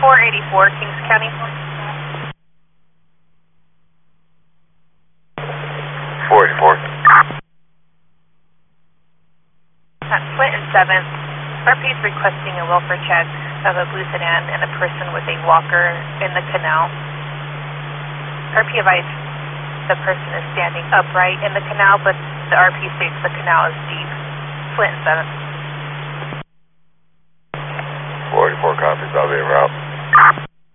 484, Kings County. 484. Flint and 7th, RP is requesting a welfare check of a blue sedan and a person with a walker in the canal. RP advised the person is standing upright in the canal, but the RP states the canal is deep. Flint and 7th. 484 copies, I'll be en route.